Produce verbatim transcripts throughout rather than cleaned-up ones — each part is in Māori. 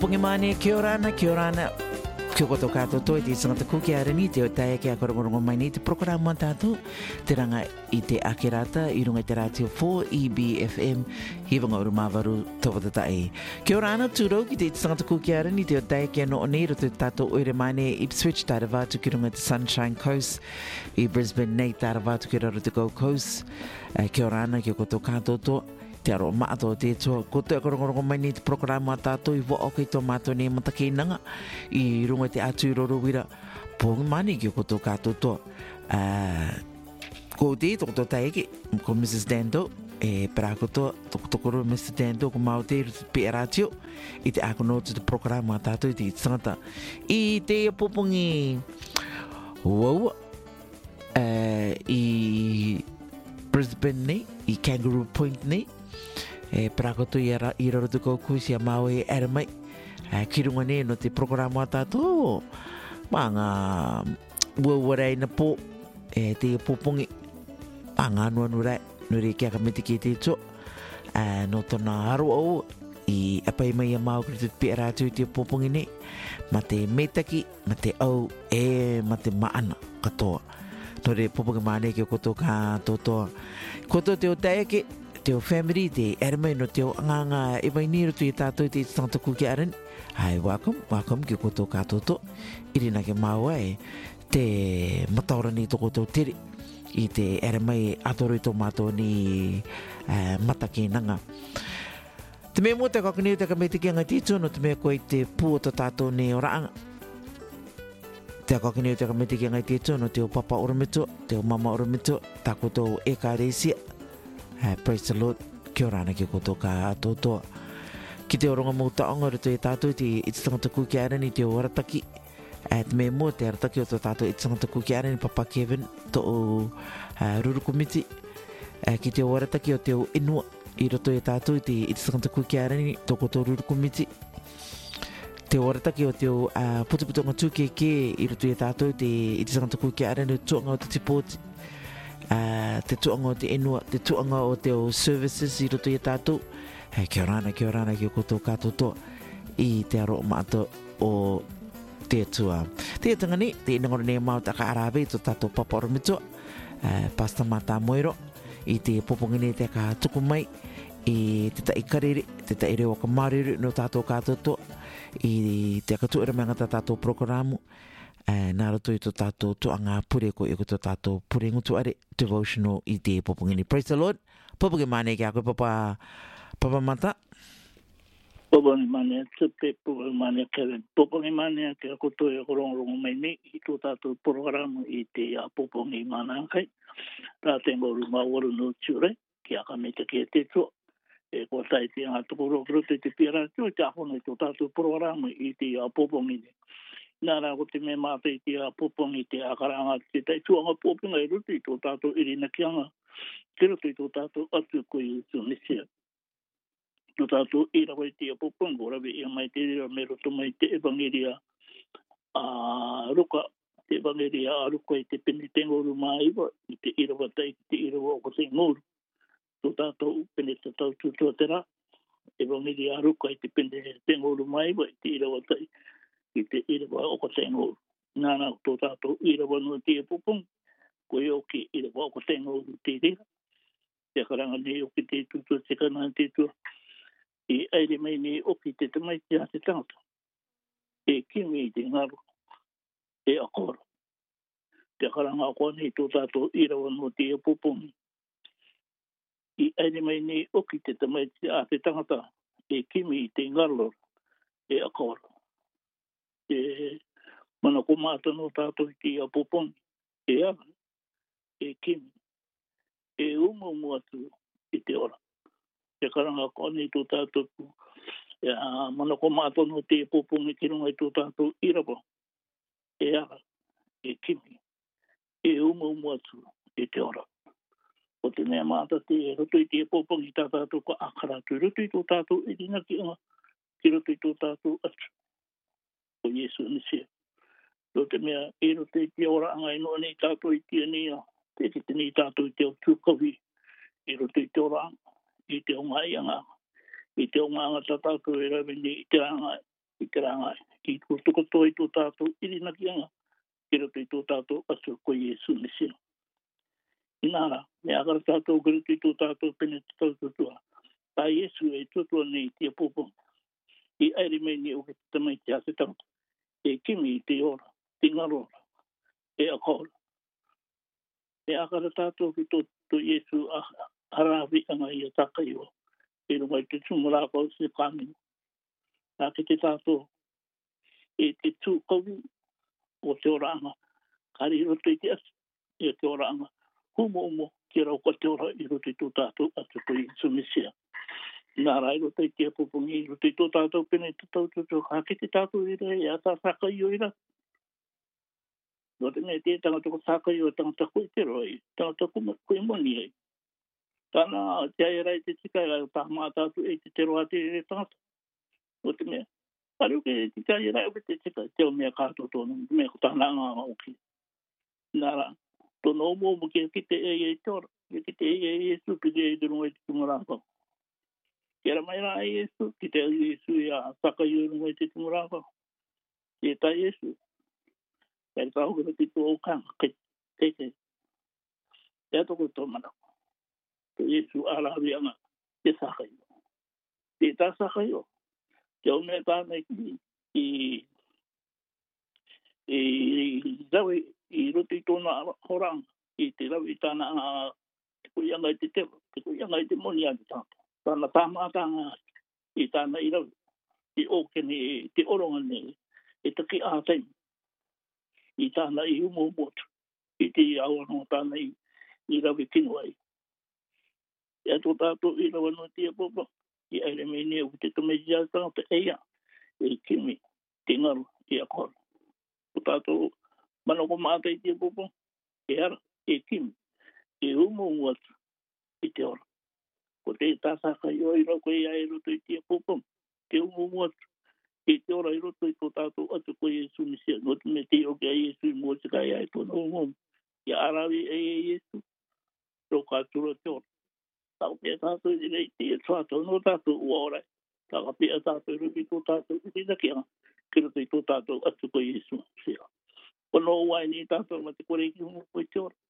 Pupungi mani kia ora ana, kia ora ana. Kia koto kātou toi te sangata kuki arani, te o tae kia korongorongo mai nei te programa tātou, te ranga i te akirata, i runga te rātio four E B F M, hiwanga uru māwaru tawatatai. Kia ora ana tūrau ki te sangata kuki arani, te o tae kia no o nei, roto tātou oire mai nei, Ipswich, tāra vātu ki runga te Sunshine Coast, i Brisbane nei, tāra vātu ki raro te Gold Coast. Uh, kia ora ana, kia koto kātou to. Te aro maato te tua, ko te akorongorongo mai ni te programa tātou i wa okai tō mātou ne matake nanga i runga te atu i roro wira pōngi mani ki o koto kātou tō. Uh, ko te toko tō taeke, ko Missus Dando, e pera koto, toko tokoro Mister Dando, ko mau te pe ratio, i te ako no te programa tātou i te sangata. I te popongi, wow, uh, i Brisbane nei, i Kangaroo Point nei, e prakoto i ara i raro te koukusi a mau e era mai e ki runga ne no te programa tātou mā ngā uawarei na pō e te pōpongi mā ngā nua nurai nuri kia ka miti ki te tō e no tōna haro au i apai mai a mau kri te pia rātu i te pōpongi ne ma te metaki, ma te au e ma te maana katoa no re pōpongi māne ki o koto kā tōtoa koto te o taeke te o family, te ermai no te o anganga e mai niru tu i tātou te tangata kuki aran. Hai, welcome, welcome ki koto kātoto. Irina ke maua e te mataura ni toko tō tere i te ermai atoro i tō mātou ni uh, matake nanga. Te mea mua te kakaniu te ka meitiki anga tītua no te mea koe te pū o tō tātou ni o raanga. Te kakaniu te ka meitiki anga tītua no te o papa oromito, te o mama oromito, tā koto e ka reisia. Uh, praise the Lord, kia ora ana ki koto ka atotoa. Ki te oronga mō taonga rito e tātou te itatangata kuki arani te o arataki. Uh, te mea mua te arataki o tō tātou itatangata kuki arani Papa Kevin to o uh, Ruru Komiti. Uh, ki te o arataki o te o inua i roto e tātou te itatangata kuki arani to koto Ruru Komiti. Te o arataki o te o uh, putuputonga tūkeke i roto e tātou te itatangata kuki arani o tuanga o te tipoti. Uh, te tuanga o te enua, te tuanga o te o services i roto i tātou. Hei, kia ora ana, kia ora ana ki o koto kātou toa i te aro maato o te atua. Te atanga ni, te inangoro ne mau taka arawe i tō tātou papa oromito, uh, Pastor Mata Moiro, i te popongi ne te ka tuku mai, i te ta ikarere, te ta ere waka marere no tātou kātou toa, i te akatuera me ngata tātou programu, Uh, nā roto i tō tātou tuanga pure ko i ko tō tātou pure ngutu are devotional i te popongini. Praise the Lord. Popongi mane ki a koe papa, papa Mata. Popongi mane, tupe popongi mane Kevin. Popongi mane ki a koto i korongorongo mai ni i tō tātou programu i te a popongi manankai. Tā tengo ruma waru no ture ki a kamita ki a te tō. E ko tai te anga tokoro krote te pira tō te ahono i tō tātou programu i te a popongi ni. Nara ko te me mātai te a popongi te a karanga te tai tuanga poponga i ruti tō tātou irina kianga. Te ruti tō tātou atu koe i tō nesia. Tō tātou ira koe te a poponga, rawe ia mai te rira me roto mai te evangelia a ruka. Te evangelia a ruka i te pene tengoru maiwa, i te ira watai, te ira wa o te ngoru. Tō tātou pene te tau tūtua tera. Evangelia a ruka i te pene tengoru maiwa, i te ira watai. I te irawa o ka tengo. Nāna tō tātou irawa no te pupung, ko i oki irawa o ka tengo te rira. Te karanga ne oki te tutua, te kana te tua. I aere mai ne oki te tamai te a te tangata. E kimi te ngaro. E akora. Te karanga koa ne tō tātou irawa no te pupung. I aere mai ne oki te tamai te a te tangata. E kimi te ngaro. E akora. E mana ko mata no tātou ki a popongi. E aga, e kimi, e uma umu atu i te ora. Te karanga kone i tō tātou, e a mana ko mata no te popongi ki runga i tō tātou irawa. E aga, e kimi, e uma umu atu i te ora. O te mea mata te roto i te popongi tā tātou ka akaratu. Roto i tō tātou i rina ki anga, ki roto i tō tātou atu. O Yesu Nisia. Tō te mea, e no te te ora anga inoa nei tātou i tia nia, te te te nei tātou i te o tūkawi, e no te te ora anga, i te o ngai anga, i te o ngā anga tā tātou e rawe nei i te anga i te ranga i kutoko toi tō tātou iri na ki anga ki roto i tō tātou atu ko Iesu Mesia. Inara, me agara tātou ki roto i tō tātou pene te tau tutua. Tā Iesu e tutua nei tia popo. I aere mei ni o ke te tamai te ase tau. E kimi i te ora, te ngarora, e akola. Me agara tātou ki tō tō Iesu a harawi anga i a taka iwa. E runga i te tumurako se kāmina. Nā ki te tātou e te tū kawi o te ora anga. Kari roto i te asa, e te ora anga. Humo umo ki rau ka te ora i roto i tō tātou atu ko Iesu Mesia. Nā rai roto i te apopongi i roto i tō tātou pene te tau tutu. Ka ki te tātou i rea, e a tā saka i o i ra. Roto me te tangata ko saka i o tangata koe te roi, tangata koe moni ei. Tāna te aerai te tika e tā mā tātou e te te roa te re tangata. Roto me, kare uke te te aerai uke te tika, te o mea kātou tōnu, mea ko tāna ngā uki. Nā ra, tōna omo omo ki ki te e e te ora, ki te e e e supi te e te runga i te tumurākau. Kia ra mai rā e Iesu, ki te Iesu i a saka i o runga i te tumurākau. Ki e tā Iesu, kai te kahukura ki tō okanga, kai te te. Te atoko tō manako. Te Iesu arawi anga, te saka i o. Te tā saka i o. Te o mea tāna i i i rawi i roto i tōna horanga, i te rawi tāna te kuianga i te tewa, te kuianga i te moni ati tāna. Tāna tāmātanga i tāna i rawi, i okene, te oronga ne, e taki ātai, i tāna i umo umotu, i te awana tāna i, i rawi kinuai. E ato tātou i rawa no tia popa, i aere mei nea u te tamezi a tāta eia, e kimi, te ngaru, i a kora. O tātou, mana ko mātai tia popa, e ara, e kimi, e umo umotu, i te ora. Ko te tāsaka i oi rako i ae roto i tia popa, te umo umotu, i te ora i roto i tō tātou atu ko Iesu Mesia. No te me te oke a Iesu i mua te kai ae tōna umo. I arawi e e Iesu, rau kātura te ora. Tau pia tātou i rei tia tātou, no tātou ua orai. Tau pia tātou i rupi tō tātou i tina kia, ki roto i tō tātou atu ko Iesu Mesia. Kono uai ni tātou ma te kore ki humu ko i te ora.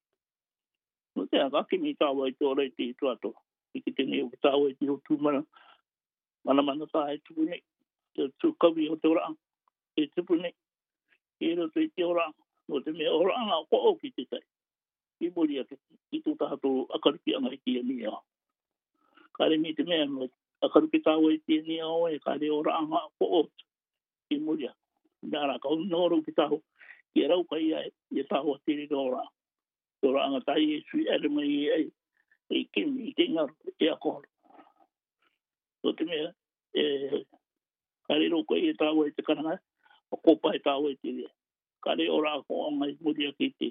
No te aga ki mi tāua i te ora i te tātou. I ki te neo ki tāua i te o tūmana. Mana mana tā e tupu nei. Te tū kawi o te ora anga. E tupu nei. I roto i te ora anga. No te mea ora anga o ko o ki te tai. I mori ake i tō tātou akaruki anga i tia ni a. Kare mi te mea no akaruki tāua i tia ni a o e kare ora anga o ko o. I mori ake. Nara ka unoro ki tāua. I rau ka ia e tāua tiri ka ora. Ora anga tai e sui ere mai e ai. E kimi i te ngaru e a kora. So te mea, e kare roko e tāua i te karanga. O kopa e tāua i te rea. Kare ora a ko anga i mori ake te.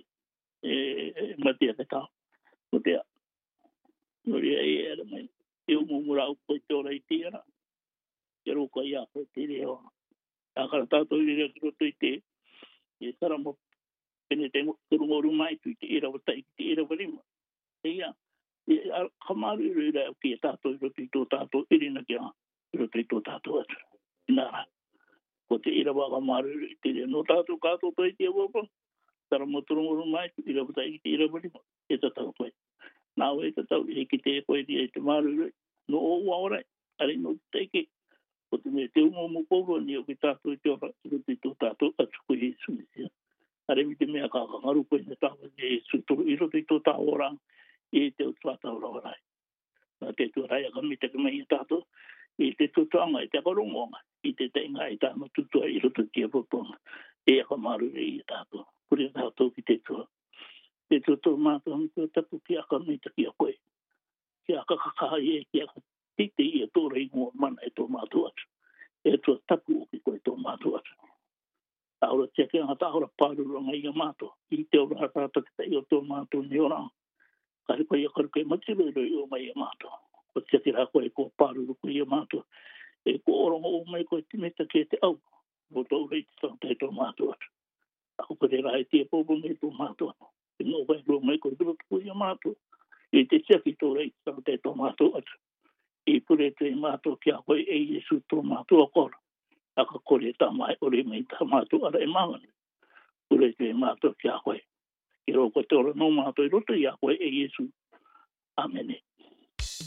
E matia te tāu. No te a. Nori e ere mai. E umumura au koe te ora i te ara. E roko i a koe te rea ora. A kara tātou i rea ki roto i te. E saramo. Pene te kurungoru mai tu i te ira wata i te ira warima. E ia. E kamaru i rea ki e tātou i roto i tō tātou irina ki a. I roto i tō tātou atu. Inara. Ko te ira wa kamaru i te rea. No tātou kātou toi te awapa. Tara mo turungoru mai tu ira wata i te ira warima. E tatau koe. Nā wei tatau e ki te koe ria i te maru i. No o ua orai. Ari no te teike. Ko te me te umo mo kouro ni o ki tātou i te ora. I roto i tō tātou atu ko Iesu Mesia. Are mi te mea kākangaru koe na tāua e suturu i roto i tō tā ora i te utuatau raurai. Nā te tuarai aka mi te kamai i tātou i te tutuanga i te akarongonga i te teinga i tāma tutua i roto ki a poponga e aka maru i tātou. Kuri tātou ki te tua. Te tutua mātua mi tua tapu ki aka mi te ki a koe. Ki aka kakai e ki aka tite i a tōra i mua mana e tō mātua atu. E tua tapu o ki koe tō mātua atu. Aura te ke ngata aura pāruranga i a mātua. I te ora tāta ki te i o tō mātua ni ora. Kare koe i a karu koe matirero i o mai i a mātua. Ko te ke rā koe ko pāruru koe i a mātua. E ko oronga o mai koe timeta ke te au. O tō rei te tangta i tō mātua. Ako kore rā e tia pōpunga i tō mātua. E ngō kai ro mai koe rupu koe i a mātua. I te tia ki tō rei te tangta i tō mātua. I pure te mātua ki a koe e Iesu tō mātua kora. a ka kore ta mai ore mai ta mātu ara e mangani. Ure te mātu ki a koe. I roko te ora no mātu i roto i a koe e Iesu. Amene.